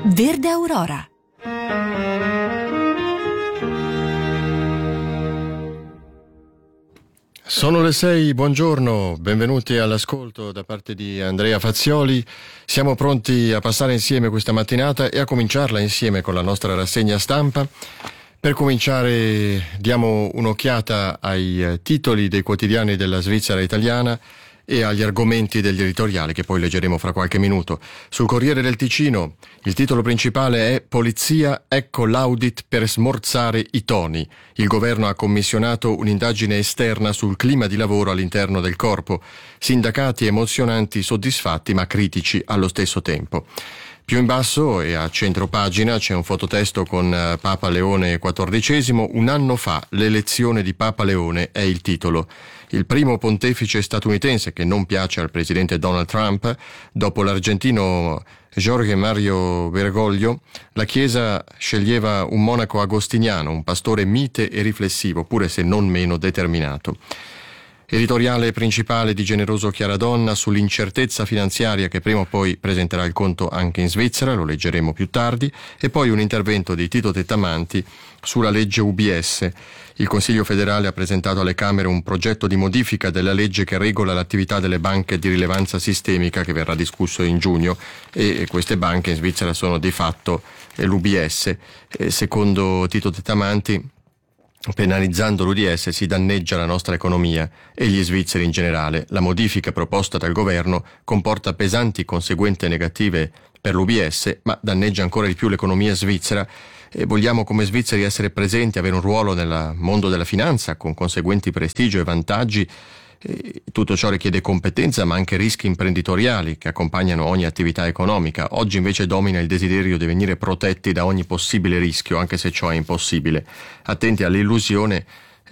Verde Aurora. Sono le 6, buongiorno, benvenuti all'ascolto da parte di Andrea Fazioli. Siamo pronti a passare insieme questa mattinata e a cominciarla insieme con la nostra rassegna stampa. Per cominciare diamo un'occhiata ai titoli dei quotidiani della Svizzera italiana e agli argomenti degli editoriali che poi leggeremo fra qualche minuto. Sul Corriere del Ticino il titolo principale è "Polizia, ecco l'audit per smorzare i toni. Il governo ha commissionato un'indagine esterna sul clima di lavoro all'interno del corpo. Sindacati emozionanti, soddisfatti ma critici allo stesso tempo". Più in basso e a centro pagina c'è un fototesto con Papa Leone XIV. "Un anno fa l'elezione di Papa Leone" è il titolo. Il primo pontefice statunitense che non piace al presidente Donald Trump. Dopo l'argentino Jorge Mario Bergoglio, la Chiesa sceglieva un monaco agostiniano, un pastore mite e riflessivo, pure se non meno determinato. Editoriale principale di Generoso Chiaradonna sull'incertezza finanziaria che prima o poi presenterà il conto anche in Svizzera, lo leggeremo più tardi, e poi un intervento di Tito Tettamanti sulla legge UBS. Il Consiglio federale ha presentato alle Camere un progetto di modifica della legge che regola l'attività delle banche di rilevanza sistemica, che verrà discusso in giugno, e queste banche in Svizzera sono di fatto l'UBS. Secondo Tito Tettamanti, penalizzando l'UDS si danneggia la nostra economia e gli svizzeri in generale. La modifica proposta dal governo comporta pesanti conseguenze negative per l'UBS, ma danneggia ancora di più l'economia svizzera. E vogliamo come svizzeri essere presenti, avere un ruolo nel mondo della finanza con conseguenti prestigio e vantaggi. Tutto ciò richiede competenza ma anche rischi imprenditoriali che accompagnano ogni attività economica. Oggi invece domina il desiderio di venire protetti da ogni possibile rischio, anche se ciò è impossibile. Attenti all'illusione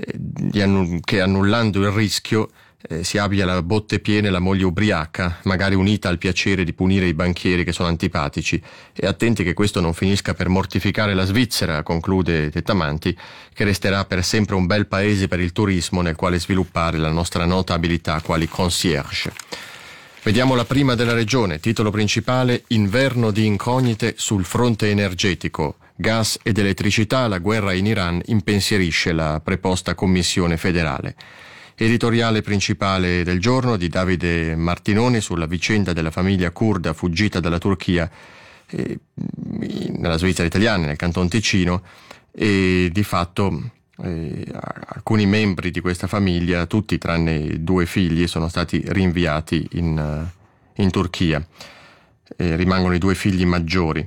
che annullando il rischio si abbia la botte piena e la moglie ubriaca, magari unita al piacere di punire i banchieri che sono antipatici. E attenti che questo non finisca per mortificare la Svizzera, conclude Tettamanti, che resterà per sempre un bel paese per il turismo nel quale sviluppare la nostra nota abilità quali concierge. Vediamo la prima della regione, titolo principale: inverno di incognite sul fronte energetico. Gas ed elettricità, la guerra in Iran impensierisce la preposta commissione federale. Editoriale principale del giorno di Davide Martinoni sulla vicenda della famiglia curda fuggita dalla Turchia nella Svizzera italiana, nel Canton Ticino, e di fatto alcuni membri di questa famiglia, tutti tranne 2 figli, sono stati rinviati in Turchia. Rimangono i 2 figli maggiori.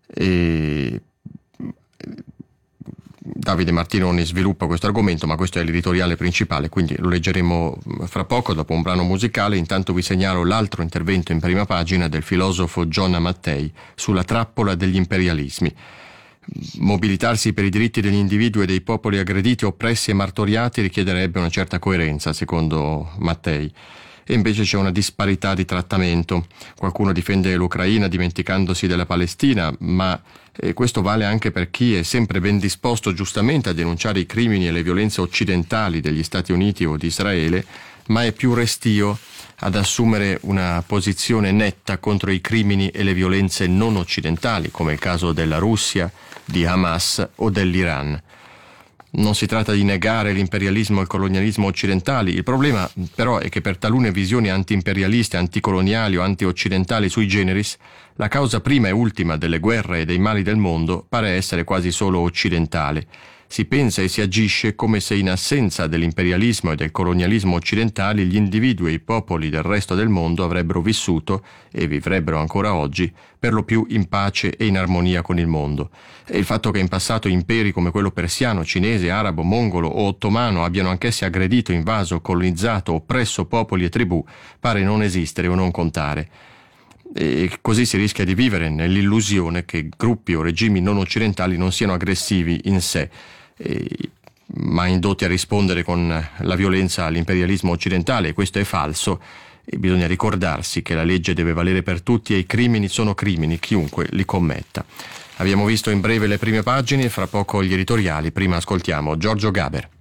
Davide Martinoni sviluppa questo argomento, ma questo è l'editoriale principale, quindi lo leggeremo fra poco dopo un brano musicale. Intanto vi segnalo l'altro intervento in prima pagina del filosofo John Mattei sulla trappola degli imperialismi. Mobilitarsi per i diritti degli individui e dei popoli aggrediti, oppressi e martoriati richiederebbe una certa coerenza, secondo Mattei. E invece c'è una disparità di trattamento. Qualcuno difende l'Ucraina dimenticandosi della Palestina, ma questo vale anche per chi è sempre ben disposto giustamente a denunciare i crimini e le violenze occidentali degli Stati Uniti o di Israele, ma è più restio ad assumere una posizione netta contro i crimini e le violenze non occidentali, come il caso della Russia, di Hamas o dell'Iran. Non si tratta di negare l'imperialismo e il colonialismo occidentali. Il problema però è che per talune visioni anti-imperialiste, anticoloniali o anti-occidentali sui generis, la causa prima e ultima delle guerre e dei mali del mondo pare essere quasi solo occidentale. Si pensa e si agisce come se in assenza dell'imperialismo e del colonialismo occidentali gli individui e i popoli del resto del mondo avrebbero vissuto, e vivrebbero ancora oggi, per lo più in pace e in armonia con il mondo. E il fatto che in passato imperi come quello persiano, cinese, arabo, mongolo o ottomano abbiano anch'essi aggredito, invaso, colonizzato, oppresso popoli e tribù pare non esistere o non contare. E così si rischia di vivere nell'illusione che gruppi o regimi non occidentali non siano aggressivi in sé, ma indotti a rispondere con la violenza all'imperialismo occidentale, e questo è falso. E bisogna ricordarsi che la legge deve valere per tutti e i crimini sono crimini, chiunque li commetta. Abbiamo visto in breve le prime pagine, fra poco gli editoriali. Prima ascoltiamo Giorgio Gaber.